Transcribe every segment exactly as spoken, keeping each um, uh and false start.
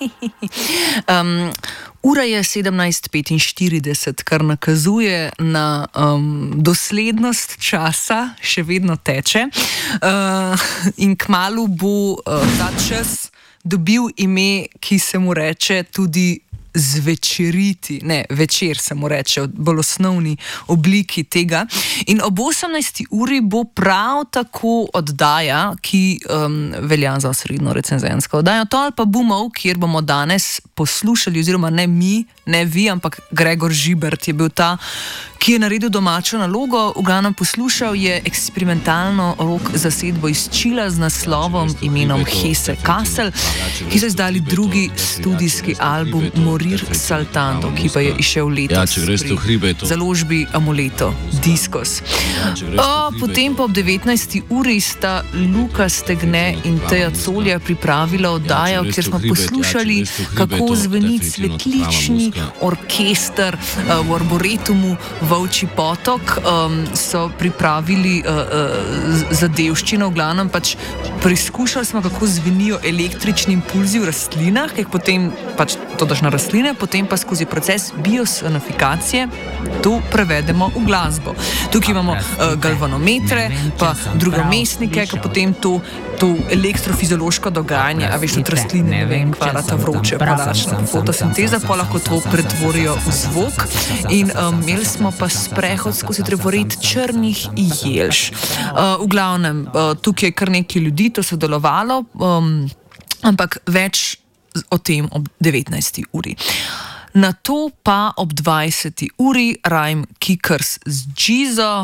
um, ura je sedemnajst petinštirideset, kar nakazuje na um, doslednost časa, še vedno teče. Uh, in kmalu bo uh, ta čas dobil ime, ki se mu reče tudi zvečeriti, ne, večer se mu reče, v bolj osnovni obliki tega. In ob osemnajsti uri bo prav tako oddaja, ki um, velja za osrednjo recenzensko oddajo, to ali pa Bumov, kjer bomo danes poslušali, oziroma ne mi, ne vi, ampak Gregor Žibert je bil ta, ki je naredil domačo nalogo. V glavnem poslušal je eksperimentalno rock zasedbo iz Čila z naslovom imenom Hesse Kassel, ki so izdali drugi studijski album Morir Saltando, ki pa je išel letos pri založbi Amuleto Discos. O, potem pa ob devetnajsti uri sta Luka Stegne in Teja Colja pripravila oddajo, kjer smo poslušali, kako zveni cvetlični orkester uh, v Arboretumu Volčji potok. Um, so pripravili uh, uh, zadevščino, v glavnem pač preizkušali smo, kako zvenijo električni impulzi v rastlinah, ker potem pač to daš na rastline, potem pa skozi proces biosonifikacije to prevedemo v glasbo. Tukaj imamo uh, galvanometre, pa drugomestnike, ki potem to, to elektrofiziološko dogajanje, a veš, tudi rastline, ne vem, kvarata vroče, palačna fotosinteza, pa lahko to pretvorijo v zvok. In um, imeli smo pa sprehod skozi drevored črnih jelš. Uh, v glavnem, uh, tukaj je kar nekaj ljudi to sodelovalo, um, ampak več o tem ob devetnajsti uri. Nato pa ob dvajseti uri Rhyme Kickers z Džizo.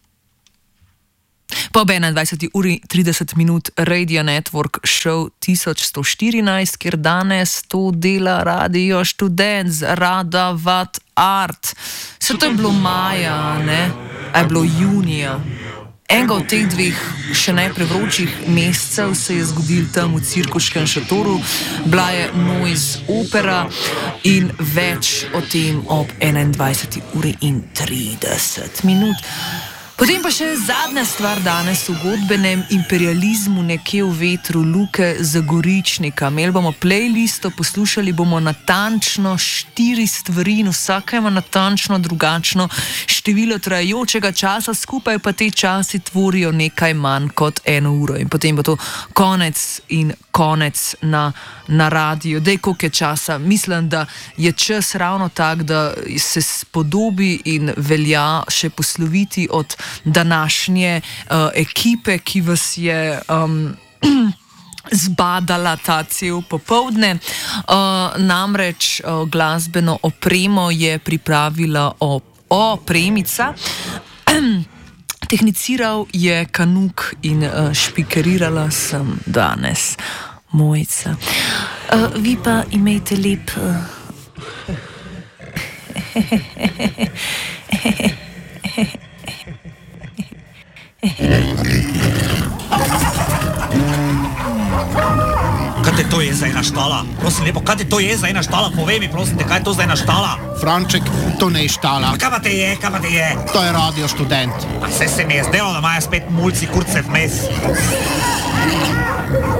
Pa ob enaindvajseti uri trideset minut Radio Network Show tisoč sto štirinajst, kjer danes to dela Radio Študent z Radavat Art. Se to je bilo maja, ne? A je bilo junija. Enega od teh dveh še najprevročih mesecev se je zgodil tam v Cirkuškem šatoru, bila je Noise opera in več o tem ob enaindvajseti uri in trideset minut. Potem pa še zadnja stvar danes v godbenem imperializmu nekje v vetru Luke Zagoričnika. Imeli bomo playlisto, poslušali bomo natančno štiri stvari in vsaka ima natančno drugačno število trajajočega časa, skupaj pa te časi tvorijo nekaj manj kot eno uro. In potem bo to konec in konec na, na radiju. Dej, koliko je časa? Mislim, da je čas ravno tak, da se spodobi in velja še posloviti od današnje uh, ekipe, ki vas je um, zbadala ta cel popoldne. Uh, namreč uh, glasbeno opremo je pripravila opremica. Tehniciral je Kanuk in uh, špikerirala sem danes Mojca. Uh, vi pa imejte lep... Uh... Kaj te to je za ena štala? Prosim lepo, kaj te to je za ena štala? Povej mi, prosim te, kaj je to za ena štala? Franček, to ne je štala. Kaj pa te je, kaj pa te je? To je Radio Študent. Vse se mi je zdelo, da imajo spet mulci kurce vmes.